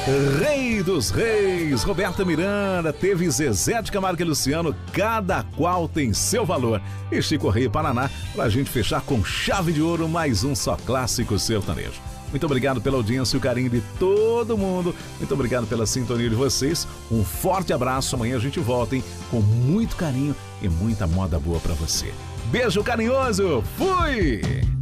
Rei dos Reis, Roberta Miranda, teve Zezé de Camargo e Luciano, cada qual tem seu valor. E Chico Rei Paraná, pra gente fechar com chave de ouro, mais um só clássico sertanejo. Muito obrigado pela audiência e o carinho de todo mundo. Muito obrigado pela sintonia de vocês. Um forte abraço. Amanhã a gente volta, hein? Com muito carinho e muita moda boa pra você. Beijo carinhoso. Fui!